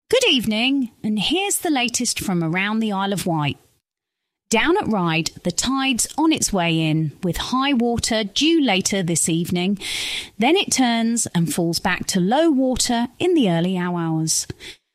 Good evening, and here's the latest from around the Isle of Wight. Down at Ryde, the tide's on its way in, with high water due later this evening. Then it turns and falls back to low water in the early hours.